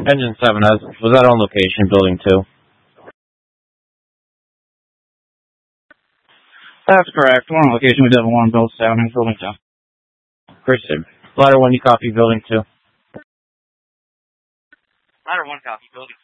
Engine 7, was that on location, building 2? That's correct. We're on location with Devil 1, building 7, and building 2. Christian. Ladder 1, you copy, building 2. Ladder 1 copy, building